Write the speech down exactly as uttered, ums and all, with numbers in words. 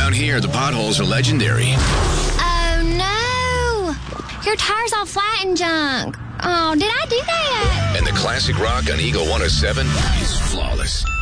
Around here, the potholes are legendary. Oh, no. Your tire's all flat and junk. Oh, did I do that? And the classic rock on Eagle one oh seven is flawless.